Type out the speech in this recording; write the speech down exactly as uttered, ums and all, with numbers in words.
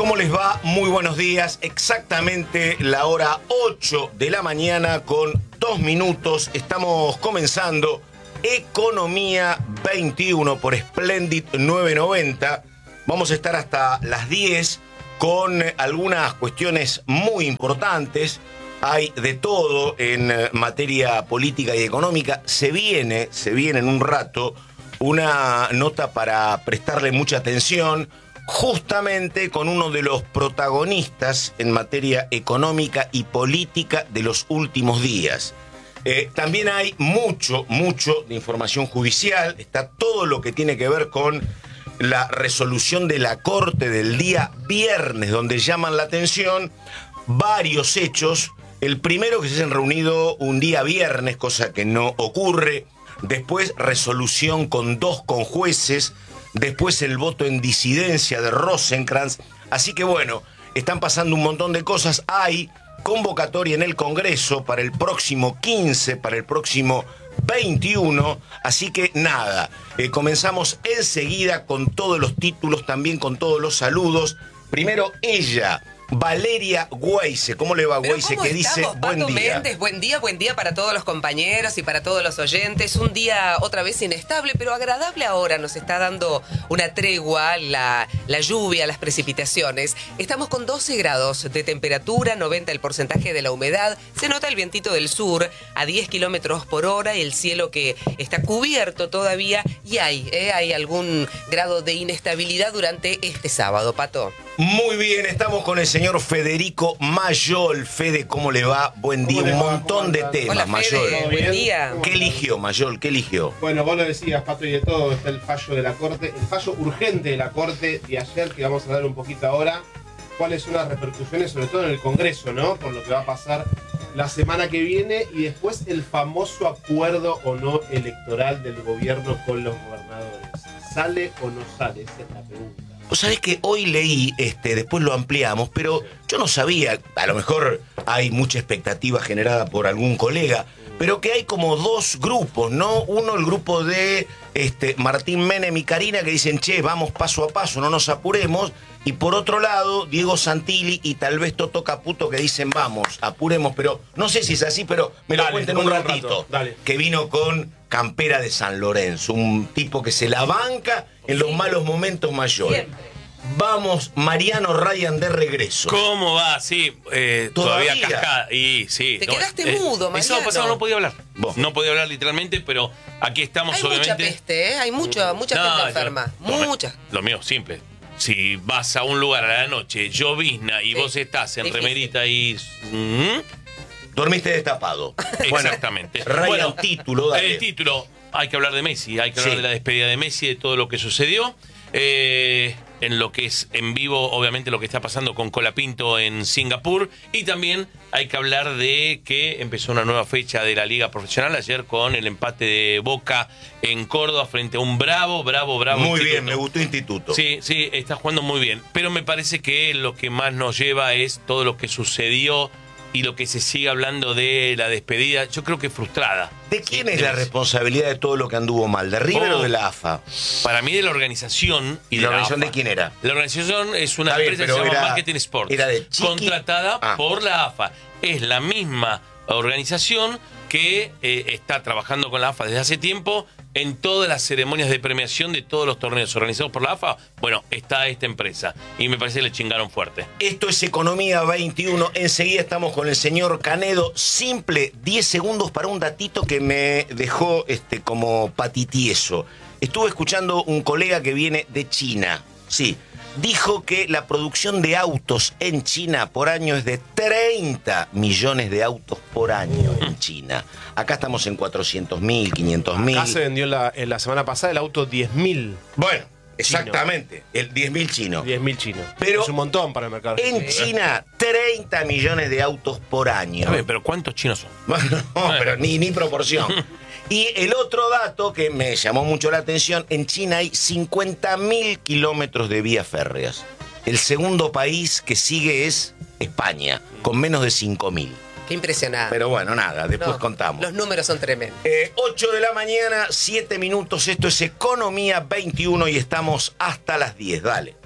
¿Cómo les va? Muy buenos días. Exactamente la hora ocho de la mañana con dos minutos. Estamos comenzando Economía veintiuno por Splendid novecientos noventa. Vamos a estar hasta las diez con algunas cuestiones muy importantes. Hay de todo en materia política y económica. Se viene, se viene en un rato una nota para prestarle mucha atención, justamente con uno de los protagonistas en materia económica y política de los últimos días. Eh, también hay mucho, mucho de información judicial. Está todo lo que tiene que ver con la resolución de la Corte del día viernes, donde llaman la atención varios hechos. El primero, que se hayan reunido un día viernes, cosa que no ocurre. Después, resolución con dos conjueces. Después, el voto en disidencia de Rosenkrantz. Así que bueno, están pasando un montón de cosas. Hay convocatoria en el Congreso para el próximo quince, para el próximo veintiuno. Así que nada, eh, comenzamos enseguida con todos los títulos, también con todos los saludos. Primero, ella, Valeria Güeyse. ¿Cómo le va, Güeyse? Que dice buen Pato día. Méndez, buen día, buen día para todos los compañeros y para todos los oyentes. Un día otra vez inestable, pero agradable ahora. Nos está dando una tregua la, la lluvia, las precipitaciones. Estamos con doce grados de temperatura, noventa el porcentaje de la humedad. Se nota el vientito del sur a diez kilómetros por hora y el cielo que está cubierto todavía. Y hay, ¿eh? hay algún grado de inestabilidad durante este sábado, Pato. Muy bien, estamos con el señor Federico Mayol. Fede, ¿cómo le va? Buen día, un montón de temas. Hola, Mayol. Fede, buen día. ¿Qué eligió, Mayol? ¿Qué eligió? Bueno, vos lo decías, Pato, y de todo está el fallo de la Corte, el fallo urgente de la Corte de ayer, que vamos a hablar un poquito ahora. ¿Cuáles son las repercusiones, sobre todo en el Congreso, ¿no? Por lo que va a pasar la semana que viene, y después el famoso acuerdo o no electoral del gobierno con los gobernadores. ¿Sale o no sale? Esa es la pregunta. Vos sabés que hoy leí, este, después lo ampliamos, pero yo no sabía, a lo mejor hay mucha expectativa generada por algún colega, pero que hay como dos grupos, ¿no? Uno, el grupo de este, Martín Menem y Karina, que dicen, che, vamos paso a paso, no nos apuremos. Y por otro lado, Diego Santilli y tal vez Toto Caputo, que dicen, vamos, apuremos. Pero no sé si es así, pero me lo Dale, cuenten un un ratito. rato, dale. Que vino con campera de San Lorenzo, un tipo que se la banca en los malos momentos mayores. Siempre. Vamos, Mariano Ryan de regreso. ¿Cómo va? Sí, eh, ¿Todavía? todavía cascada. Y sí. Te no, quedaste eh, mudo, Eso Mariano. pasado no podía hablar. Vos. No podía hablar literalmente, pero aquí estamos, Hay obviamente. mucha peste, ¿eh? Hay mucha, mucha No, gente yo- enferma. lo me- Mucha. Lo mío, simple. Si vas a un lugar a la noche, llovizna, y Sí, vos estás en difícil. remerita y... ¿Mm? Dormiste destapado. Exactamente. Ryan, Bueno, título, dale. el título, hay que hablar de Messi, hay que hablar Sí. de la despedida de Messi, de todo lo que sucedió. Eh, en lo que es en vivo, obviamente, lo que está pasando con Colapinto en Singapur. Y también hay que hablar de que empezó una nueva fecha de la Liga Profesional ayer con el empate de Boca en Córdoba frente a un bravo, bravo, bravo Muy Instituto. bien, me gustó Instituto. Sí, sí, está jugando muy bien. Pero me parece que lo que más nos lleva es todo lo que sucedió y lo que se sigue hablando de la despedida. Yo creo que frustrada. ¿De quién Sí, es la Messi. responsabilidad de todo lo que anduvo mal? ¿De River Oh. o de la A F A? Para mí, de la organización y ¿Y de la organización A F A. de quién era? La organización es una Está bien, empresa que pero se llama era- Marketing Sports. era de Chiqui. Contratada Ah. por la A F A. Es la misma organización que eh, está trabajando con la A F A desde hace tiempo en todas las ceremonias de premiación de todos los torneos organizados por la A F A. Bueno, está esta empresa y me parece que le chingaron fuerte. Esto es Economía veintiuno. Enseguida estamos con el señor Canedo. Simple, diez segundos para un datito que me dejó este, como patitieso. Estuve escuchando un colega que viene de China. Sí. Dijo que la producción de autos en China por año es de treinta millones de autos por año en China. Acá estamos en cuatrocientos mil, quinientos mil. Acá se vendió la, en la semana pasada el auto diez mil. Bueno, exactamente. El diez mil chino. diez mil chinos. Pero es un montón para el mercado. En China, treinta millones de autos por año. Está bien, pero ¿cuántos chinos son? Bueno, no, pero ni, ni proporción. Y el otro dato que me llamó mucho la atención, en China hay cincuenta mil kilómetros de vías férreas. El segundo país que sigue es España, con menos de cinco mil. Qué impresionante. Pero bueno, nada, después No, contamos. Los números son tremendos. Eh, ocho de la mañana, siete minutos, esto es Economía veintiuno y estamos hasta las diez, dale.